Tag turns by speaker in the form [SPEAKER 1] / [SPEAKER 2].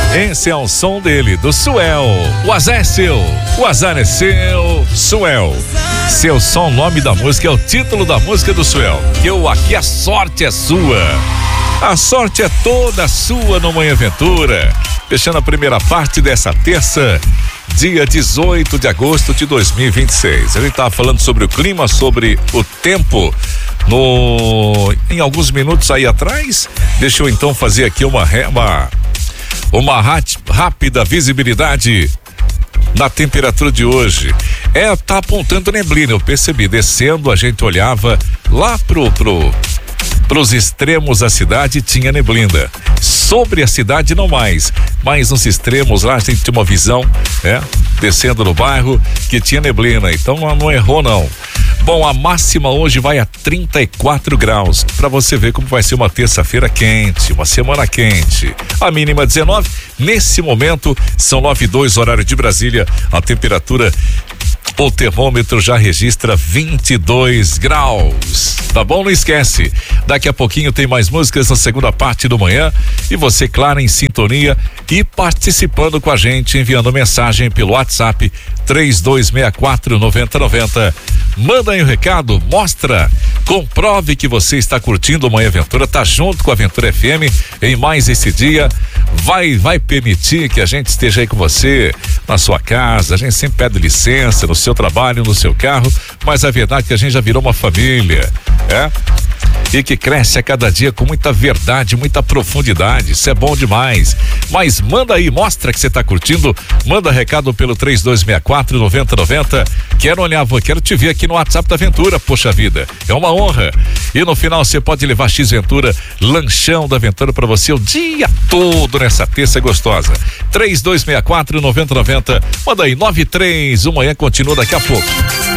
[SPEAKER 1] Esse é o som dele, do Suel. O azar é seu, o azar é seu, Suel. Seu som, o nome da música, é o título da música do Suel. Aqui a sorte é sua. A sorte é toda sua no Manhã Aventura. Fechando a primeira parte dessa terça, dia 18 de agosto de 2026. A gente estava falando sobre o clima, sobre o tempo em alguns minutos aí atrás. Deixa eu então fazer aqui uma rápida visibilidade na temperatura de hoje. Tá apontando neblina, eu percebi. Descendo, a gente olhava lá pros extremos da cidade, tinha neblina. Sobre a cidade não mais, mas nos extremos lá a gente tinha uma visão, descendo no bairro, que tinha neblina, então não errou não. Bom, a máxima hoje vai a 34 graus, para você ver como vai ser uma terça-feira quente, uma semana quente. A mínima 19, nesse momento são 9:02 horário de Brasília, a temperatura, o termômetro já registra 22 graus. Tá bom? Não esquece. Daqui a pouquinho tem mais músicas na segunda parte do manhã. E você, claro, em sintonia e participando com a gente, enviando mensagem pelo WhatsApp 3264-9090. Manda aí o recado, mostra, comprove que você está curtindo o Manhã Aventura, tá junto com a Aventura FM em mais esse dia. Vai permitir que a gente esteja aí com você na sua casa. A gente sempre pede licença no seu trabalho, no seu carro, mas a verdade é que a gente já virou uma família, e que cresce a cada dia com muita verdade, muita profundidade. Isso é bom demais. Mas manda aí, mostra que você está curtindo, manda recado pelo 3264-9090. Quero te ver aqui no WhatsApp da Aventura, poxa vida, é uma honra. E no final você pode levar X Ventura, lanchão da Aventura para você o dia todo nessa terça gostosa. 3264-9090, manda aí, 93, o manhã continua daqui a pouco.